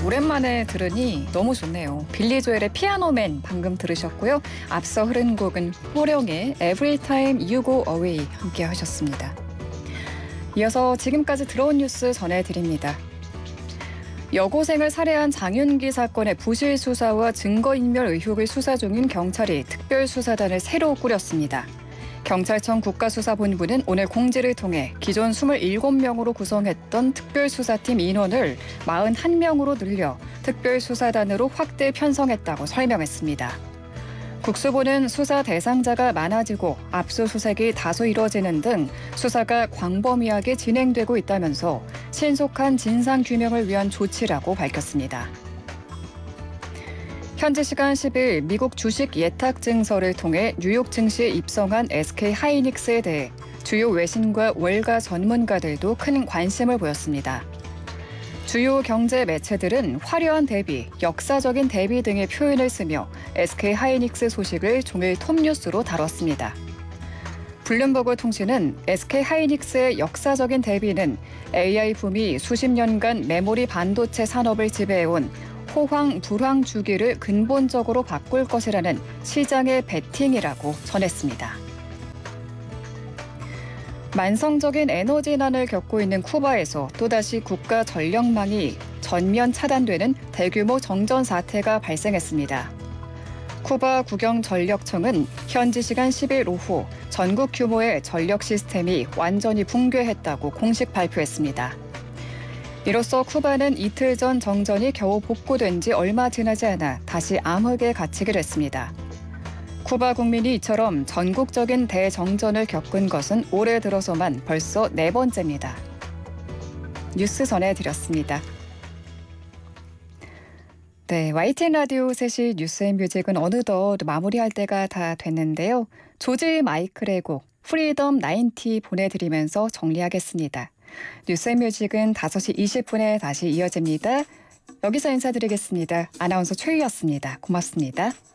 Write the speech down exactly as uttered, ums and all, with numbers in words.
오랜만에 들으니 너무 좋네요. 빌리 조엘의 피아노맨 방금 들으셨고요. 앞서 흐른 곡은 호령의 Every Time You Go Away 함께 하셨습니다. 이어서 지금까지 들어온 뉴스 전해드립니다. 여고생을 살해한 장윤기 사건의 부실 수사와 증거인멸 의혹을 수사 중인 경찰이 특별수사단을 새로 꾸렸습니다. 경찰청 국가수사본부는 오늘 공지를 통해 기존 이십칠 명으로 구성했던 특별수사팀 인원을 사십일 명으로 늘려 특별수사단으로 확대 편성했다고 설명했습니다. 국수본은 수사 대상자가 많아지고 압수수색이 다소 이뤄지는 등 수사가 광범위하게 진행되고 있다면서 신속한 진상규명을 위한 조치라고 밝혔습니다. 현지 시간 십 일 미국 주식 예탁 증서를 통해 뉴욕 증시에 입성한 에스케이 하이닉스에 대해 주요 외신과 월가 전문가들도 큰 관심을 보였습니다. 주요 경제 매체들은 화려한 대비, 역사적인 대비 등의 표현을 쓰며 에스케이 하이닉스 소식을 종일 톱뉴스로 다뤘습니다. 블룸버그 통신은 에스케이 하이닉스의 역사적인 대비는 에이아이 붐이 수십 년간 메모리 반도체 산업을 지배해온 호황, 불황 주기를 근본적으로 바꿀 것이라는 시장의 베팅이라고 전했습니다. 만성적인 에너지난을 겪고 있는 쿠바에서 또다시 국가 전력망이 전면 차단되는 대규모 정전 사태가 발생했습니다. 쿠바 국영전력청은 현지 시간 십 일 오후 전국 규모의 전력 시스템이 완전히 붕괴했다고 공식 발표했습니다. 이로써 쿠바는 이틀 전 정전이 겨우 복구된 지 얼마 지나지 않아 다시 암흑에 갇히게 됐습니다. 쿠바 국민이 이처럼 전국적인 대정전을 겪은 것은 올해 들어서만 벌써 네 번째입니다. 뉴스 전해드렸습니다. 네, 와이티엔 라디오 세 시 뉴스앤뮤직은 어느덧 마무리할 때가 다 됐는데요. 조지 마이클의 곡 프리덤 구십 보내드리면서 정리하겠습니다. 뉴스앤뮤직은 다섯 시 이십 분에 다시 이어집니다. 여기서 인사드리겠습니다. 아나운서 최희였습니다. 고맙습니다.